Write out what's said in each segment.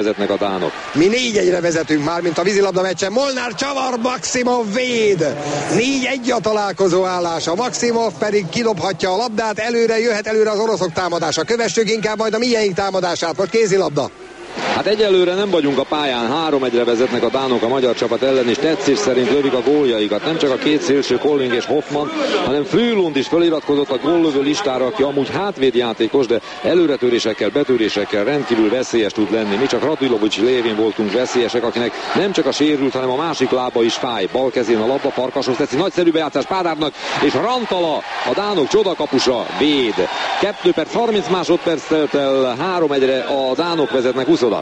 vezetnek a dánok. Mi 4-1-re vezetünk már, mint a vízilabda meccsen. Molnár csavar, Maximov véd. 4-1 a találkozó állása. Maximov pedig kidobhatja a labdát, előre jöhet előre az oroszok támadása. Kövessük inkább majd a miénk támadását. Most kézilabda. Hát egyelőre nem vagyunk a pályán, 3-1-re vezetnek a dánok a magyar csapat ellen, és tetszés szerint lövik a góljaikat. Nem csak a két szélső, Colling és Hoffman, hanem Frülund is feliratkozott a góllövő listára, aki amúgy hátvédjátékos, de előretörésekkel, betörésekkel rendkívül veszélyes tud lenni. Mi csak Radilovics lévén voltunk veszélyesek, akinek nem csak a sérült, hanem a másik lába is fáj. Bal kezén a labda, Farkashoz tetszik, nagyszerű bejátszás Pádárnak, és Rantala, a dánok csodakapusa véd. 2 perc 30 másodperc telt el, 3-1-re a dánok vezetnek Uszoda.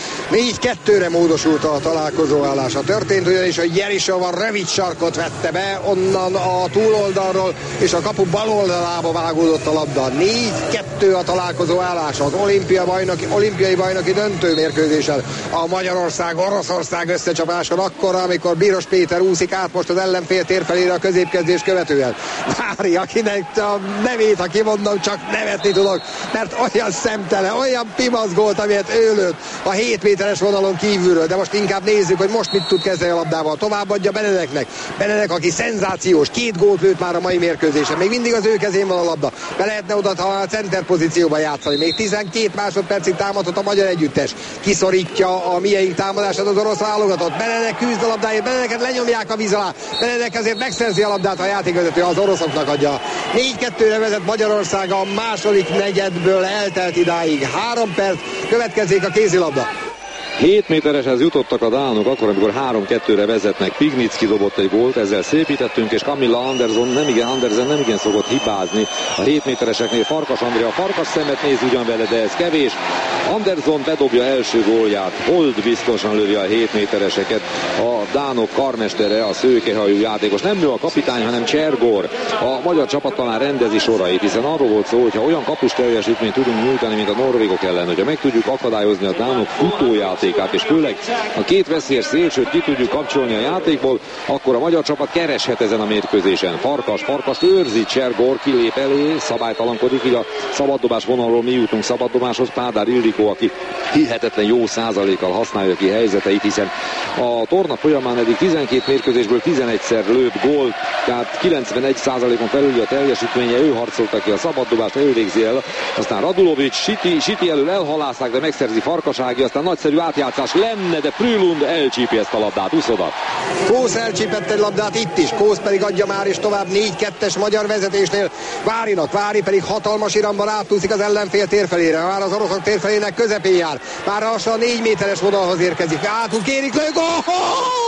4-2-re módosult a találkozó állása. Történt ugyanis, hogy Jerisova rövid sarkot vette be onnan a túloldalról, és a kapu bal oldalába vágódott a labda. 4-2 a találkozó állása az olimpiai bajnoki döntőmérkőzésen. A Magyarország-Oroszország összecsapáson akkor, amikor Bíros Péter úszik át most az ellenfél térfelére a középkezdés követően. Mári, akinek a nevét, ha kimondom, csak nevetni tudok, mert olyan szemtelen, olyan pimaszgolt, amilyet ő lőtt a 7 méteres vonalon kívülről, de most inkább nézzük, hogy most mit tud kezdeni a labdával. Továbbadja Benedeknek. Benedek, aki szenzációs, 2 gólt lőtt már a mai mérkőzésen. Még mindig az ő kezén van a labda. Be lehetne oda a center pozícióba játszani. Még 12 másodpercig támadhat a magyar együttes. Kiszorítja a miénk támadását az orosz válogatott. Benedek küzd a labdáért, Benedeket lenyomják a víz alá. Benedek azért megszerzi a labdát, a játékvezető az oroszoknak adja. 4-2-re vezet Magyarország a második negyedből eltelt idáig. 3 perc, következzék a kézilabda. 7 métereshez jutottak a dánok, akkor, amikor 3-2-re vezetnek. Pignicki dobott egy gólt, ezzel szépítettünk, és Camilla Andersen nem igen szokott hibázni. A 7 métereseknél Farkas Andrea, Farkas szemet néz ugyan vele, de ez kevés. Andersen bedobja első gólját, Hold biztosan lövi a 7 métereseket. A dánok karmestere, a szőkehajú játékos, nem ő a kapitány, hanem Csergor. A magyar csapat talán rendezi sorait, hiszen arról volt szó, hogyha olyan kapus teljesítményt tudunk nyújtani, mint a norvégok ellen, hogyha meg tudjuk akadályozni a dánok futójátékát, és főleg a két veszélyes szélsőt ki tudjuk kapcsolni a játékból, akkor a magyar csapat kereshet ezen a mérkőzésen. Farkas őrzi, Csergor kilép elé, szabálytalankodik, így a szabaddobás vonalról mi jutunk szabaddobáshoz. Pádár Ildikó, aki hihetetlen jó százalékkal használja ki helyzeteit, hiszen a torna folyamán eddig 12 mérkőzésből 11-szer lőtt gólt, tehát 91%-on felül a teljesítménye, ő harcolta ki a szabaddobást, ő végzi el, aztán Radulovics, Siti elől elhalászták, de megszerzi Farkasági, aztán nagyszerű átjátszás lenne, de Frülund elcsípi ezt a labdát. Uszoda. Kósz elcsípett egy labdát itt is, Kósz pedig adja már, és tovább 4-2-es magyar vezetésnél Várinak. Vári pedig hatalmas iramban átúszik az ellenfél térfelére, már az oroszok térfelének közepén jár, már lassan 4 méteres vonalhoz érkezik, átul kérik, lő, gól!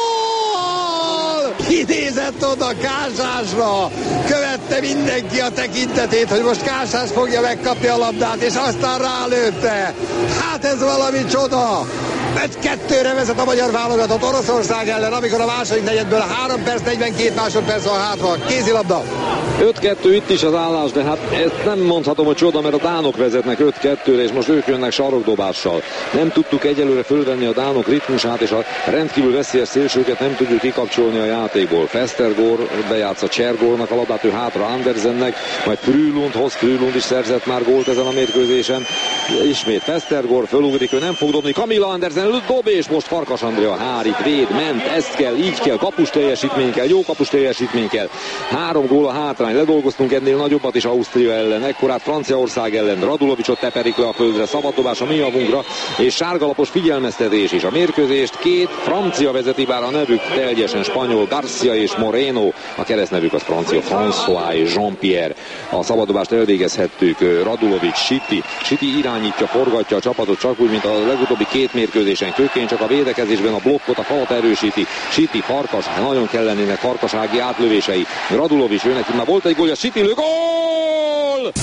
Idézett oda Kásásra, követte mindenki a tekintetét, hogy most Kásás fogja megkapni a labdát, és aztán rálőtte. Hát ez valami csoda. 5-2-re vezet a magyar válogatott Oroszország ellen, amikor a második negyedből 3 perc 42 másodperc van hátra. Kézilabda. 5-2 itt is az állás, de hát ezt nem mondhatom, hogy csoda, mert a dánok vezetnek 5-2-re, és most ők jönnek sarokdobással. Nem tudtuk egyelőre fölvenni a dánok ritmusát, és a rendkívül veszélyes szélsőket nem tudjuk kikapcsolni a játékból. Festergor bejátsza Csergornak a labdát, ő hátra Andersennek, majd Frülund is szerzett már gólt ezen a mérkőzésen. Ismét Festergor fölugrik, ő nem fog dobni, Camilla Andersen dob, és most Farkas Andrea hárít, véd, ment, ezt kell, így kell, kapus teljesítmény kell, jó kapus teljesítmény kell. 3 gól a hátrány, ledolgoztunk ennél nagyobbat is Ausztria ellen, ekkorát Franciaország ellen, Radulovicsot teperik le a földre, szabaddobás a mi javunkra, és sárgalapos figyelmeztetés is. A mérkőzést 2 francia vezeti, bár a nevük teljesen spanyol, Garcia és Moreno, a keresztnevük az francia, François és Jean-Pierre. A szabaddobást elvégezhettük, Radulovics, Siti irányítja, forgatja a csapatot, csak úgy, mint a legutóbbi 2 mérkőzésen. Kőkény csak a védekezésben a blokkot, a falat erősíti. Siti, Farkas, nagyon kell lennének Farkasági átlövései. Radulovics, őnek már volt egy gólja, Siti lő, gól!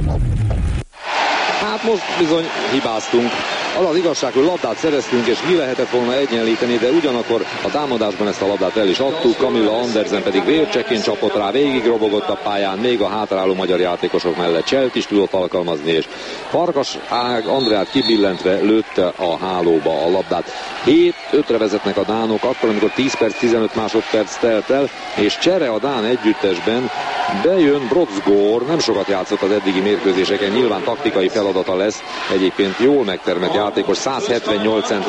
Hát most bizony hibáztunk. Az az igazság, hogy labdát szereztünk, és ki lehetett volna egyenlíteni, de ugyanakkor a támadásban ezt a labdát el is adtuk. Camilla Andersen pedig vércsekén csapott rá, végig robogott a pályán, még a hátráló magyar játékosok mellett Cselt is tudott alkalmazni, és Farkas Andreát kibillentve lőtte a hálóba a labdát. 7-5-re vezetnek a dánok, akkor, amikor 10 perc, 15 másodperc telt el, és csere a dán együttesben. Bejön Brodsgór, nem sokat játszott az eddigi mérkőzéseken, nyilván taktikai feladata lesz, egyébként jól megtermett játékos, 178 cm